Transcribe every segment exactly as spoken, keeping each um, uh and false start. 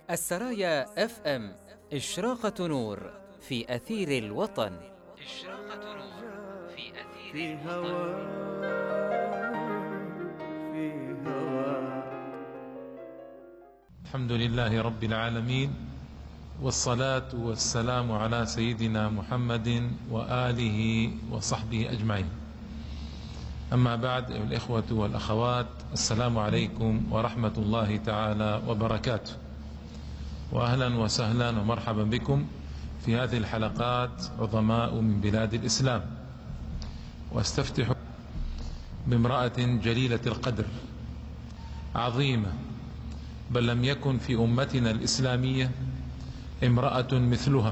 السرايا اف ام، إشراقة نور في أثير الوطن. إشراقة نور في أثير الوطن. في هوا. الحمد لله رب العالمين، والصلاة والسلام على سيدنا محمد وآله وصحبه أجمعين. أما بعد، أيها الإخوة والأخوات، السلام عليكم ورحمة الله تعالى وبركاته، وأهلا وسهلا ومرحبا بكم في هذه الحلقات عظماء من بلاد الإسلام. واستفتح بامرأة جليلة القدر عظيمة، بل لم يكن في أمتنا الإسلامية امرأة مثلها.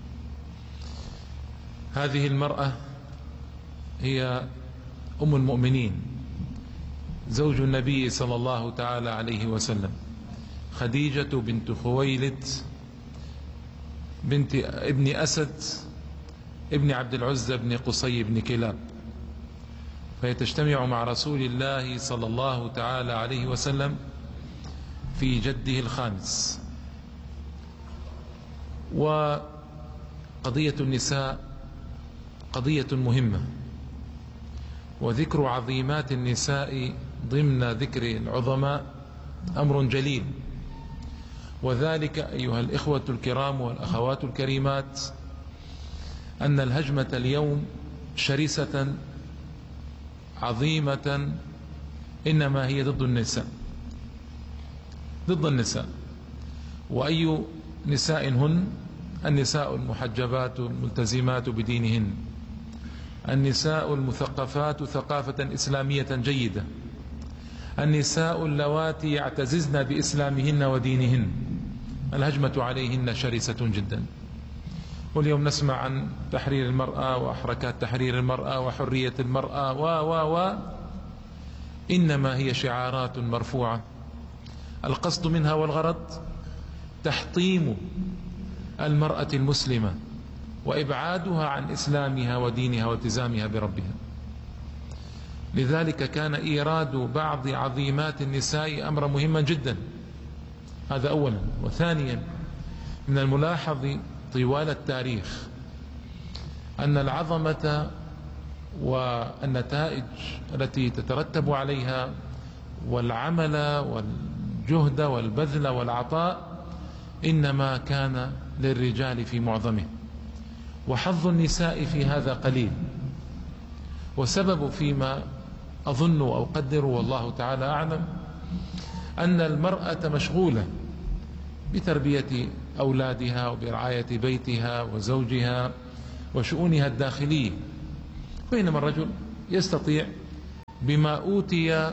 هذه المرأة هي أم المؤمنين، زوج النبي صلى الله تعالى عليه وسلم، خديجة بنت خويلد بنت ابن أسد ابن عبد العزى بن قصي بن كلاب. فهي تجتمع مع رسول الله صلى الله تعالى عليه وسلم في جده الخامس. وقضية النساء قضية مهمة، وذكر عظيمات النساء ضمن ذكر العظماء أمر جليل. وذلك أيها الإخوة الكرام والأخوات الكريمات أن الهجمة اليوم شرسة عظيمة، إنما هي ضد النساء، ضد النساء. وأي نساء هن؟ النساء المحجبات الملتزمات بدينهن، النساء المثقفات ثقافة إسلامية جيدة، النساء اللواتي يعتززن بإسلامهن ودينهن. الهجمة عليهن شرسة جدا. واليوم نسمع عن تحرير المرأة وحركات تحرير المرأة وحرية المرأة و و و إنما هي شعارات مرفوعة، القصد منها والغرض تحطيم المرأة المسلمة وإبعادها عن إسلامها ودينها والتزامها بربها. لذلك كان إيراد بعض عظيمات النساء أمرا مهما جدا، هذا أولا. وثانيا، من الملاحظ طوال التاريخ أن العظمة والنتائج التي تترتب عليها والعمل والجهد والبذل والعطاء إنما كان للرجال في معظمه، وحظ النساء في هذا قليل. وسبب فيما أظن أو أقدر والله تعالى أعلم أن المرأة مشغولة بتربية أولادها وبرعاية بيتها وزوجها وشؤونها الداخلية، بينما الرجل يستطيع بما أوتي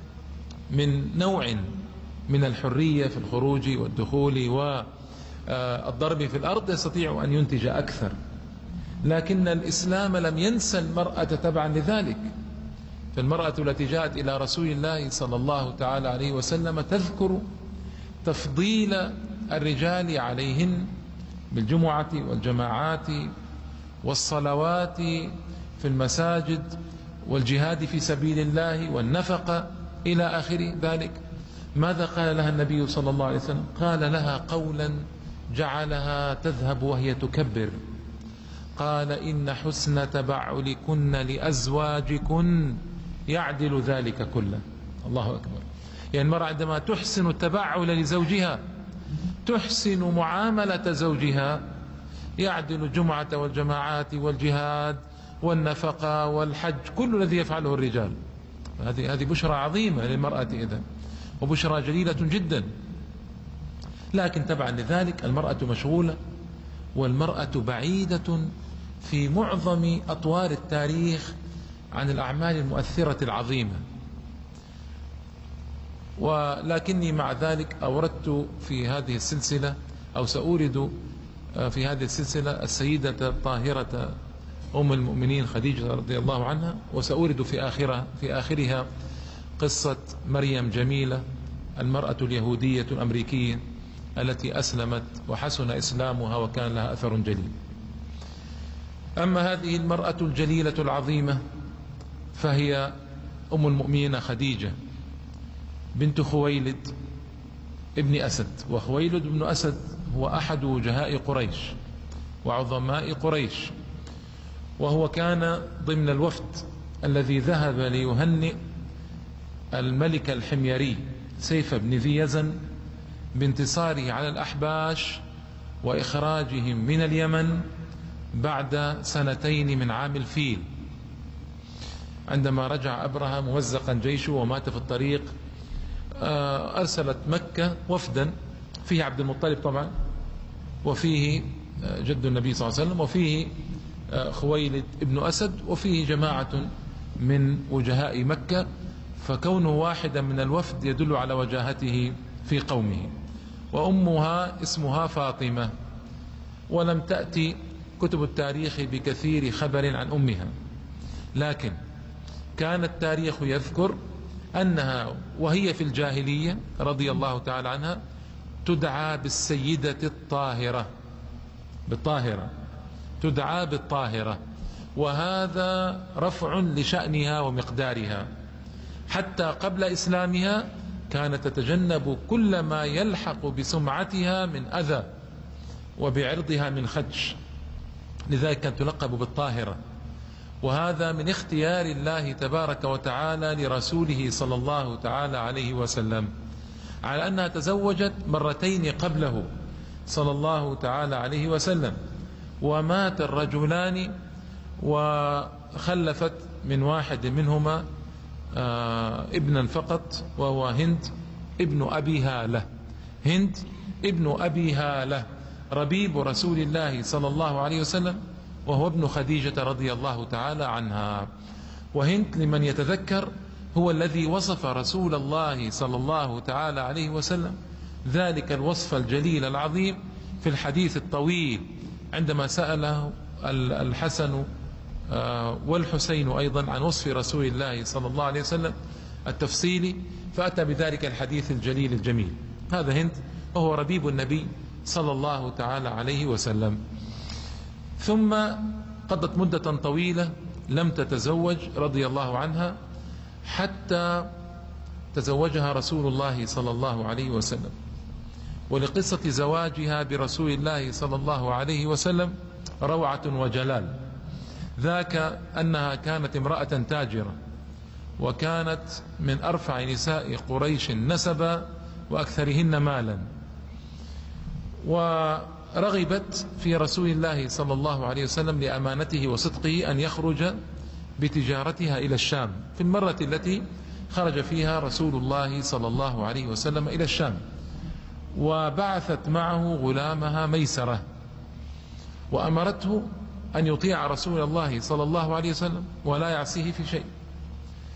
من نوع من الحرية في الخروج والدخول والضرب في الأرض يستطيع أن ينتج أكثر. لكن الإسلام لم ينسى المرأة تبعا لذلك. فالمرأة التي جاءت إلى رسول الله صلى الله تعالى عليه وسلم تذكر تفضيل الرجال عليهن بالجمعة والجماعات والصلوات في المساجد والجهاد في سبيل الله والنفقة إلى آخر ذلك. ماذا قال لها النبي صلى الله عليه وسلم؟ قال لها قولا جعلها تذهب وهي تكبر، قال: إن حسن تبعلكن لأزواجكن يعدل ذلك كله. الله أكبر. يعني المرأة عندما تحسن التبعل لزوجها، تحسن معاملة زوجها، يعدل الجمعة والجماعات والجهاد والنفقة والحج، كل الذي يفعله الرجال. هذه هذه بشرى عظيمة للمرأة إذن، وبشرى جليلة جدا. لكن تبعا لذلك المرأة مشغولة، والمرأة بعيدة في معظم أطوار التاريخ عن الأعمال المؤثرة العظيمة. ولكني مع ذلك أوردت في هذه السلسلة أو سأورد في هذه السلسلة السيدة الطاهرة أم المؤمنين خديجة رضي الله عنها، وسأورد في آخرها في آخرها قصة مريم جميلة، المرأة اليهودية الأمريكية التي أسلمت وحسن إسلامها وكان لها أثر جليل. أما هذه المرأة الجليلة العظيمة فهي أم المؤمنين خديجة بنت خويلد ابن أسد. وخويلد بن أسد هو أحد وجهاء قريش وعظماء قريش، وهو كان ضمن الوفد الذي ذهب ليهنئ الملك الحميري سيف بن ذي يزن بانتصاره على الأحباش وإخراجهم من اليمن بعد سنتين من عام الفيل، عندما رجع أبرهة ممزقا جيشه ومات في الطريق. أرسلت مكة وفدا فيه عبد المطلب طبعا، وفيه جد النبي صلى الله عليه وسلم، وفيه خويلد ابن أسد، وفيه جماعة من وجهاء مكة، فكونه واحدا من الوفد يدل على وجاهته في قومه. وأمها اسمها فاطمة، ولم تأتي كتب التاريخ بكثير خبر عن أمها، لكن كان التاريخ يذكر أنها وهي في الجاهلية رضي الله تعالى عنها تدعى بالسيدة الطاهرة، بالطاهرة تدعى بالطاهرة، وهذا رفع لشأنها ومقدارها. حتى قبل إسلامها كانت تتجنب كل ما يلحق بسمعتها من أذى وبعرضها من خدش، لذلك كانت تلقب بالطاهرة. وهذا من اختيار الله تبارك وتعالى لرسوله صلى الله تعالى عليه وسلم، على أنها تزوجت مرتين قبله صلى الله تعالى عليه وسلم، ومات الرجلان وخلفت من واحد منهما آه ابنا فقط، وهو هند ابن أبي هالة. هند ابن أبي هالة ربيب رسول الله صلى الله عليه وسلم، وهو ابن خديجة رضي الله تعالى عنها. وهند لمن يتذكر هو الذي وصف رسول الله صلى الله تعالى عليه وسلم ذلك الوصف الجليل العظيم في الحديث الطويل عندما سأله الحسن والحسين أيضا عن وصف رسول الله صلى الله عليه وسلم التفصيلي، فأتى بذلك الحديث الجليل الجميل. هذا هند وهو ربيب النبي صلى الله تعالى عليه وسلم. ثم قضت مدة طويلة لم تتزوج رضي الله عنها، حتى تزوجها رسول الله صلى الله عليه وسلم. ولقصة زواجها برسول الله صلى الله عليه وسلم روعة وجلال، ذاك أنها كانت امرأة تاجرة، وكانت من أرفع نساء قريش نسبا وأكثرهن مالا، ورغبت في رسول الله صلى الله عليه وسلم لأمانته وصدقه أن يخرج بتجارتها إلى الشام في المرة التي خرج فيها رسول الله صلى الله عليه وسلم إلى الشام، وبعثت معه غلامها ميسرة، وأمرته أن يطيع رسول الله صلى الله عليه وسلم ولا يعصيه في شيء.